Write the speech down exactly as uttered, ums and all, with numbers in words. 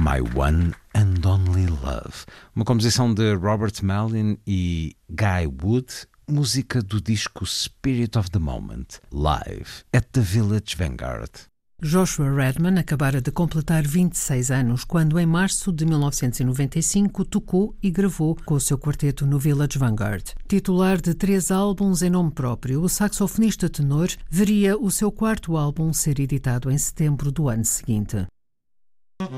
My One and Only Love, uma composição de Robert Malin e Guy Wood, música do disco Spirit of the Moment, live at the Village Vanguard. Joshua Redman acabara de completar vinte e seis anos quando, em março de mil novecentos e noventa e cinco, tocou e gravou com o seu quarteto no Village Vanguard. Titular de três álbuns em nome próprio, o saxofonista tenor veria o seu quarto álbum ser editado em setembro do ano seguinte.